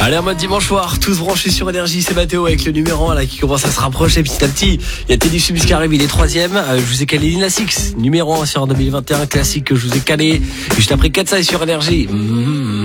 Allez, en mode dimanche soir, tous branchés sur Énergie, c'est Mathéo avec le numéro 1 là qui commence à se rapprocher petit à petit. Il y a Teddy Subis qui arrive, il est 3ème. Je vous ai calé Lina Six, numéro 1 sur 2021, classique que je vous ai calé. Juste après 4 sur Énergie.